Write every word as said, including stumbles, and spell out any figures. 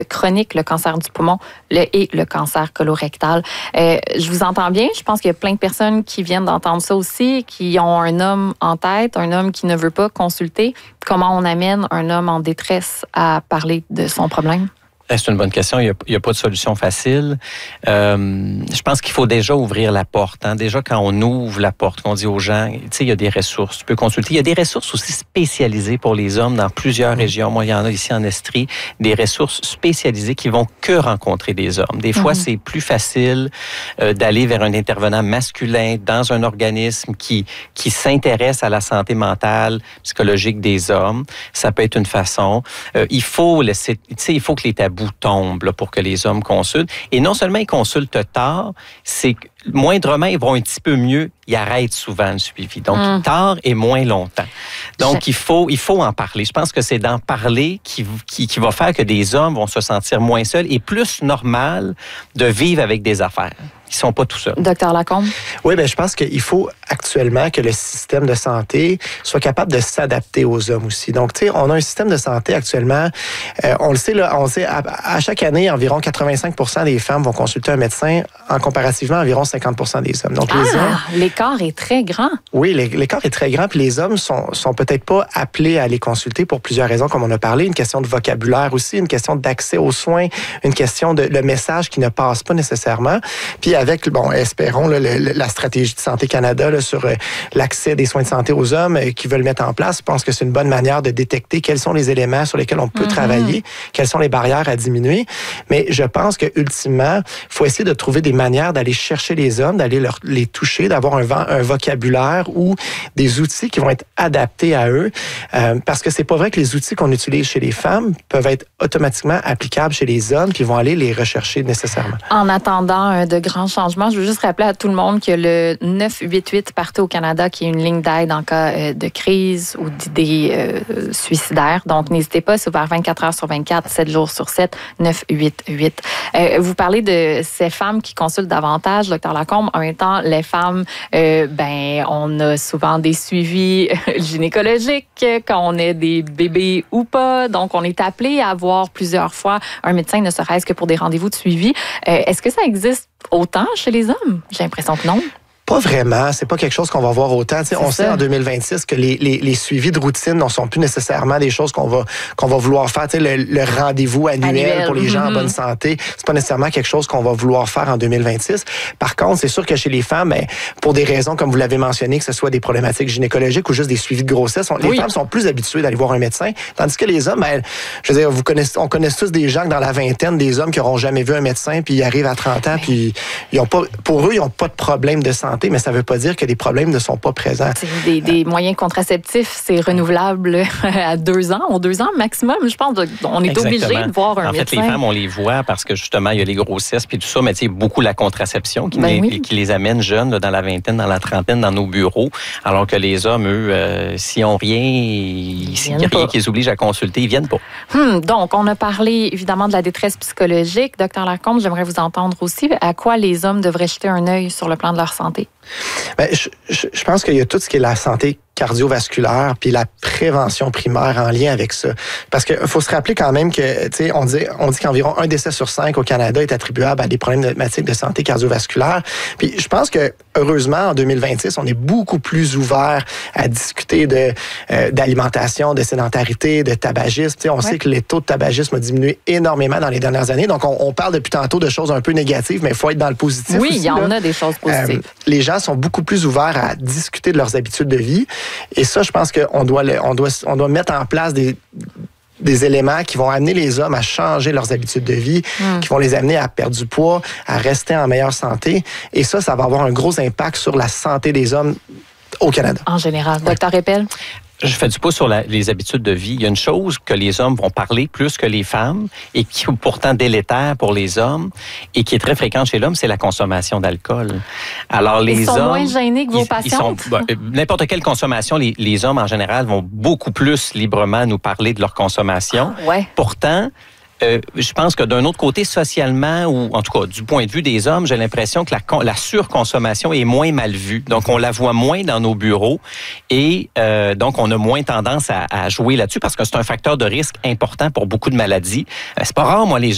chroniques, le cancer du poumon le, et le cancer colorectal. Euh, je vous entends bien. Je pense qu'il y a plein de personnes qui viennent d'entendre ça aussi, qui ont un homme en tête, un homme qui ne veut pas consulter. Comment on amène un homme en détresse à parler de son problème? C'est une bonne question. Il n'y a, a pas de solution facile. Euh, je pense qu'il faut déjà ouvrir la porte. Hein. Déjà, quand on ouvre la porte, qu'on dit aux gens, tu sais, il y a des ressources, tu peux consulter. Il y a des ressources aussi spécialisées pour les hommes dans plusieurs régions. Moi, il y en a ici en Estrie, des ressources spécialisées qui vont que rencontrer des hommes. Des fois, mm-hmm. c'est plus facile euh, d'aller vers un intervenant masculin dans un organisme qui, qui s'intéresse à la santé mentale, psychologique des hommes. Ça peut être une façon. Euh, il faut laisser, tu sais, il faut que les tabous tombe là, pour que les hommes consultent. Et non seulement ils consultent tard, c'est que moindrement, ils vont un petit peu mieux, ils arrêtent souvent le suivi. Donc, mmh. tard et moins longtemps. Donc, il faut, il faut en parler. Je pense que c'est d'en parler qui, qui, qui va faire que des hommes vont se sentir moins seuls et plus normal de vivre avec des affaires. Ils ne sont pas tout seuls. Docteur Lacombe? Oui, bien, je pense qu'il faut actuellement que le système de santé soit capable de s'adapter aux hommes aussi. Donc, tu sais, on a un système de santé actuellement, euh, on le sait, là, on le sait, à, à chaque année, environ quatre-vingt-cinq pour cent des femmes vont consulter un médecin, en comparativement, environ cinquante pour cent des hommes. Donc, ah, les hommes, l'écart est très grand. Oui, l'écart est très grand, puis les hommes sont, sont peut-être pas appelés à les consulter pour plusieurs raisons, comme on a parlé, une question de vocabulaire aussi, une question d'accès aux soins, une question de le message qui ne passe pas nécessairement. Puis avec, bon, espérons, là, le, la stratégie de Santé Canada là, sur euh, l'accès des soins de santé aux hommes euh, qui veulent mettre en place, je pense que c'est une bonne manière de détecter quels sont les éléments sur lesquels on peut mm-hmm. travailler, quelles sont les barrières à diminuer. Mais je pense que ultimement, il faut essayer de trouver des manières d'aller chercher les hommes, d'aller leur, les toucher, d'avoir un, un vocabulaire ou des outils qui vont être adaptés à eux. Euh, parce que c'est pas vrai que les outils qu'on utilise chez les femmes peuvent être automatiquement applicables chez les hommes, puis vont aller les rechercher nécessairement. En attendant euh, de grands changements, je veux juste rappeler à tout le monde que le neuf huit huit Partout au Canada, qui est une ligne d'aide en cas euh, de crise ou d'idées euh, suicidaires. Donc, n'hésitez pas, c'est ouvert vingt-quatre heures sur vingt-quatre, sept jours sur sept, neuf huit huit. Euh, vous parlez de ces femmes qui consultent davantage, docteur Lacombe. En même temps, les femmes, euh, ben, on a souvent des suivis gynécologiques quand on est des bébés ou pas. Donc, on est appelé à voir plusieurs fois un médecin, ne serait-ce que pour des rendez-vous de suivi. Euh, est-ce que ça existe autant chez les hommes? J'ai l'impression que non. Pas vraiment. C'est pas quelque chose qu'on va voir autant. On sait en deux mille vingt-six que les, les, les suivis de routine ne sont plus nécessairement des choses qu'on va, qu'on va vouloir faire. Le, le rendez-vous annuel, annuel pour les gens mm-hmm. en bonne santé, c'est pas nécessairement quelque chose qu'on va vouloir faire en deux mille vingt-six. Par contre, c'est sûr que chez les femmes, ben, pour des raisons, comme vous l'avez mentionné, que ce soit des problématiques gynécologiques ou juste des suivis de grossesse, on, oui. les femmes sont plus habituées d'aller voir un médecin. Tandis que les hommes, ben, je veux dire, vous connaissez, on connaît tous des gens que dans la vingtaine, des hommes qui n'auront jamais vu un médecin, puis ils arrivent à trente ans, puis ils ont pas, pour eux, ils n'ont pas de problème de santé, mais ça veut pas dire que les problèmes ne sont pas présents. Des, des moyens contraceptifs, c'est renouvelable à deux ans, aux deux ans maximum. Je pense qu'on est Exactement. obligé de voir un en médecin. En fait, les femmes, on les voit parce que justement, il y a les grossesses puis tout ça, mais tu sais, beaucoup la contraception qui, ben les, oui. qui les amène jeunes là, dans la vingtaine, dans la trentaine, dans nos bureaux, alors que les hommes, eux, euh, s'ils n'ont rien, s'il n'y a rien qui les oblige à consulter, ils viennent pas. Hum, donc, on a parlé évidemment de la détresse psychologique. Docteur Lacombe, j'aimerais vous entendre aussi. À quoi les hommes devraient jeter un œil sur le plan de leur santé? Bien, je, je, je pense qu'il y a tout ce qui est la santé cardiovasculaire puis la prévention primaire en lien avec ça. Parce qu'il faut se rappeler quand même que, tu sais, on dit, on dit qu'environ un décès sur cinq au Canada est attribuable à des problématiques de santé cardiovasculaire. Puis je pense que, heureusement, en deux mille vingt-six, on est beaucoup plus ouvert à discuter de, euh, d'alimentation, de sédentarité, de tabagisme. Tu sais, on ouais. sait que les taux de tabagisme ont diminué énormément dans les dernières années. Donc, on, on parle depuis tantôt de choses un peu négatives, mais il faut être dans le positif Oui, il y en là. a des choses positives. Euh, les gens sont beaucoup plus ouverts à discuter de leurs habitudes de vie. Et ça, je pense qu'on doit, on doit, on doit mettre en place des, des éléments qui vont amener les hommes à changer leurs habitudes de vie, mm. qui vont les amener à perdre du poids, à rester en meilleure santé. Et ça, ça va avoir un gros impact sur la santé des hommes au Canada. En général. Docteur Eppel? Je fais du pouce sur la, les habitudes de vie. Il y a une chose que les hommes vont parler plus que les femmes et qui est pourtant délétère pour les hommes et qui est très fréquente chez l'homme, c'est la consommation d'alcool. Alors les ils sont hommes, moins gênés que vos ils, patientes. Ils sont, bah, n'importe quelle consommation, les, les hommes en général vont beaucoup plus librement nous parler de leur consommation. Ah, ouais. Pourtant, Euh, je pense que d'un autre côté, socialement, ou en tout cas du point de vue des hommes, j'ai l'impression que la, la surconsommation est moins mal vue. Donc, on la voit moins dans nos bureaux et euh, donc, on a moins tendance à, à jouer là-dessus parce que c'est un facteur de risque important pour beaucoup de maladies. Euh, c'est pas rare, moi, les